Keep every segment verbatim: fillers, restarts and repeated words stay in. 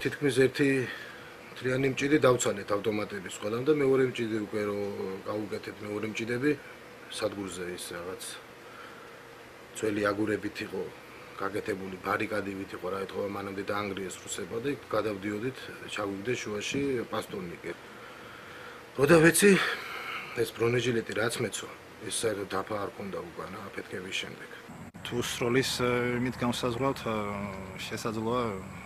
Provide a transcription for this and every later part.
თითქმის ერთი მთლიანი მჭიდი დავცანეთ ავტომატების ყველამ და მეორე მჭიდი უკვე რო გავუკეთეთ მეორე მჭიდები სადგურზე ის რაღაც ძველი აგურებით იყო გაკეთებული ბარიკადებით იყო რა ეთქვა მანამდე დაანგრიეს რუსებმა და იქ გადავდიოდით ჩაგვიგდეს შუაში პასტონიკე. როდა ვეცი ეს ბრონეჟილეტი რაც მეცო ეს საერთოდ დაფა არ ქონდა უკან აფეთქების შემდეგ. თუ სროლის იმით განსაზღვრავთ შესაძლოა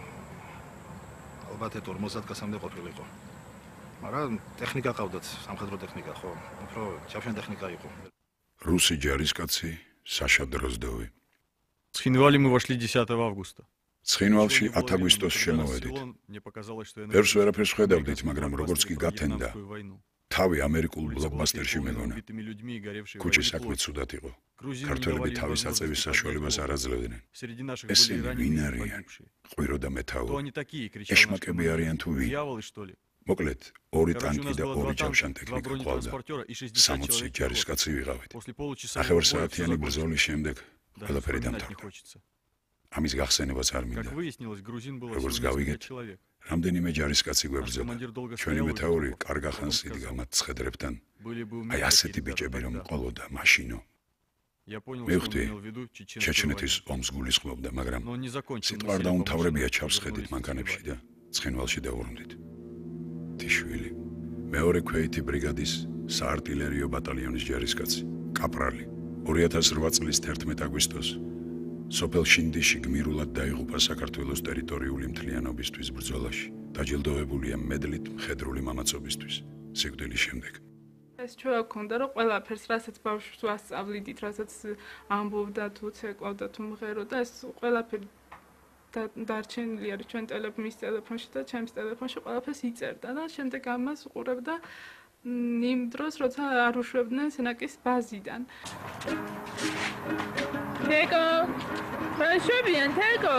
ალბათ ორმოცდაათ კაცამდე ყოფილიყო. მაგრამ ტექნიკა ყავდათ, სამხედრო ტექნიკა ხო, უფრო ჩავშენ ტექნика იყო. Русский ჯარისკაცი Саша Дроздовი. Ცხინვალი мы вошли десятого августа. ცხინვალში ათ აგვისტოს შემოვედით. პერს ვერაფერს ხედავდით, მაგრამ როგორც კი გათენდა, თავი ამერიკულ ბლოკბასტერში მეგონა. ქუჩი საქმე ცუდად იყო. ქართველები თავის აწევის საშუალებას არ აძლევდნენ. ესენი ვინ არიან? ყვირო და მეთაური. ეშმაკები არიან თუ ვინ? მოკლედ, ორი ტანკი და ორი ჯავშან ტექნიკა ყავდა. სამოცი ჯარისკაცი ვიყავით. ნახევარსაათიანი ბრძოლის შემდეგ ყველაფერი დამთავრდა. ამის გახსენებაც არ მინდა. როგორც გავიგეთ, რამდენიმე ჯარისკაცი გვებრძოდა. ჩვენი მეთაური კარგ ახანს იდგა მათ ცხედრებთან. აი ასეთი ბიჭები რომ ყოლოდა მაშინო. მივხვდი, ჩეჩნეთის ომს გულისხმობდა, მაგრამ სიტყვა არ დაუმთავრებია ჩავსხედით მანქანებში და ცხინვალში დავუბრუნდით. თიშვილი, მეორე ქვეითი ბრიგადის საარტილერიო ბატალიონის ჯარისკაცი, კაპრალი, ორი ათას რვა წლის თერთმეტ აგვისტოს სოფელ შინდიში გმირულად დაიღუპა საქართველოს ტერიტორიული მთლიანობისთვის ბრძოლაში. დაჯილდოებულია მედლით მხედრული მამაცობისთვის სიკვდილის შემდეგ. ეს ჩვენ გქონდა რომ ყველაფერს რასაც ბავშვს ვასწავლიდით, რასაც ამბობდა თუ ცეკვავდა თუ მღერო და ეს ყველაფერი დარჩენილი არის ჩვენ ტელეფონის ტელეფონში და ჩემს ტელეფონში ყველაფერს იწერდა და შემდეგ ამას უყურებდა იმ დროს როცა არ უშვებდნენ სენაკის ბაზიდან. თეკო, ბავშვებიან თეკო